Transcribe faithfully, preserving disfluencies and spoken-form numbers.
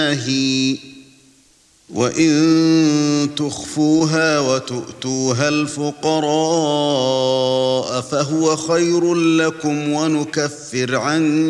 وَإِن تُخْفُوهَا وَتُؤْتُوهَا الْفُقَرَاءَ فَهُوَ خَيْرٌ لَّكُمْ وَنُكَفِّرْ عَنكُم